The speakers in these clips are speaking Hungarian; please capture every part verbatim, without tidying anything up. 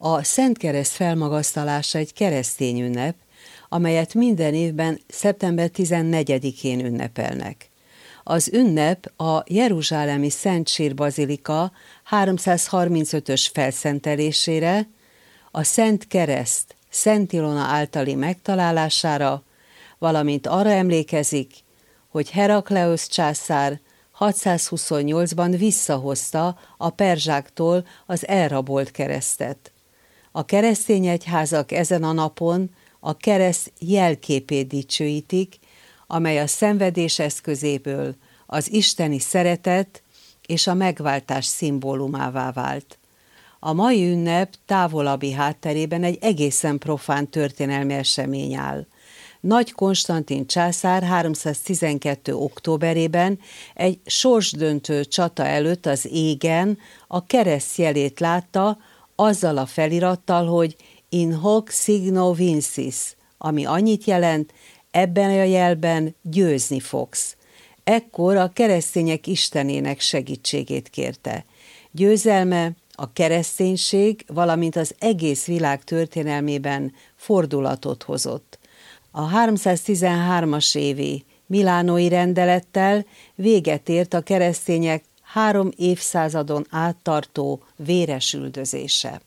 A Szent Kereszt felmagasztalása egy keresztény ünnep, amelyet minden évben szeptember tizennegyedikén ünnepelnek. Az ünnep a jeruzsálemi Szent Sír Bazilika háromszázharmincötös felszentelésére, a Szent Kereszt Szent Ilona általi megtalálására, valamint arra emlékezik, hogy Herakleosz császár hatszázhuszonnyolcban visszahozta a perzsáktól az elrabolt keresztet. A keresztény egyházak ezen a napon a kereszt jelképét dicsőítik, amely a szenvedés eszközéből az isteni szeretet és a megváltás szimbólumává vált. A mai ünnep távolabbi hátterében egy egészen profán történelmi esemény áll. Nagy Konstantin császár háromszáztizenkettő októberében egy sorsdöntő csata előtt az égen a kereszt jelét látta, azzal a felirattal, hogy in hoc signo vincis, ami annyit jelent, ebben a jelben győzni fogsz. Ekkor a keresztények istenének segítségét kérte. Győzelme a kereszténység, valamint az egész világ történelmében fordulatot hozott. A háromszáztizenhármas évi milánói rendelettel véget ért a keresztények három évszázadon át tartó véres üldözése.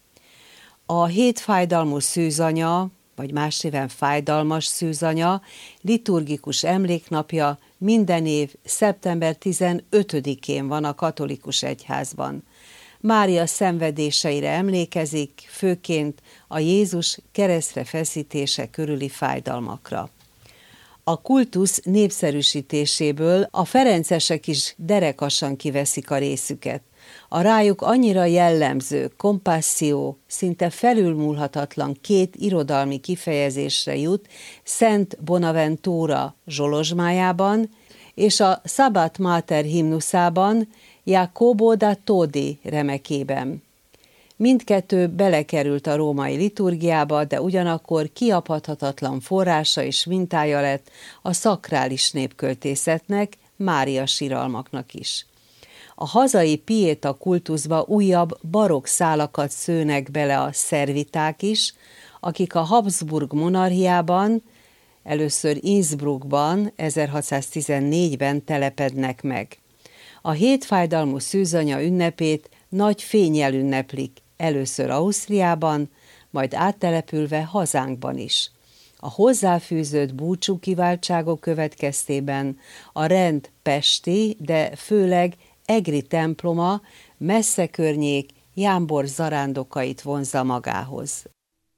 A hétfájdalmú szűzanya, vagy más néven fájdalmas szűzanya liturgikus emléknapja minden év szeptember tizenötödikén van a katolikus egyházban. Mária szenvedéseire emlékezik, főként a Jézus keresztre feszítése körüli fájdalmakra. A kultusz népszerűsítéséből a ferencesek is derekasan kiveszik a részüket. A rájuk annyira jellemző compassio, szinte felülmúlhatatlan két irodalmi kifejezésre jut Szent Bonaventura zsolozsmájában és a Stabat Mater himnuszában, Jacobo da Todi remekében. Mindkettő belekerült a római liturgiába, de ugyanakkor kiapadhatatlan forrása és mintája lett a szakrális népköltészetnek, Mária siralmaknak is. A hazai piéta kultuszba újabb barokk szálakat szőnek bele a szerviták is, akik a Habsburg monarchiában, először Innsbruckban, ezerhatszáztizennégyben telepednek meg. A hétfájdalmú szűzanya ünnepét nagy fénnyel ünneplik, először Ausztriában, majd áttelepülve hazánkban is. A hozzáfűzött búcsú kiváltságok következtében a rend pesti, de főleg egri temploma messze környék jámbor zarándokait vonzza magához.